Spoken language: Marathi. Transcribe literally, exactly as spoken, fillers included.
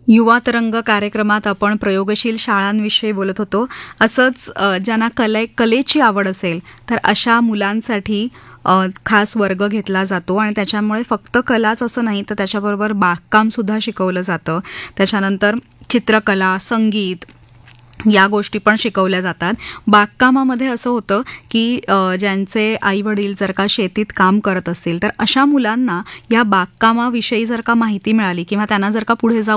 युवा तरंग कार्यक्रमात आपण प्रयोगशील शाळांविषयी बोलत होतो. असंच अ, ज्यांना कले कलेची आवड असेल तर अशा मुलांसाठी अ, खास वर्ग घेतला जातो आणि त्याच्यामुळे फक्त कलाच असं नाही तर त्याच्याबरोबर बागकामसुद्धा शिकवलं जातं. त्याच्यानंतर चित्रकला, संगीत या गोष्टी पण शिकवल्या जातात. बागकामामध्ये असं होतं की अ, ज्यांचे आईवडील जर का शेतीत काम करत असतील तर अशा मुलांना या बागकामाविषयी जर का माहिती मिळाली किंवा त्यांना जर का पुढे जाऊन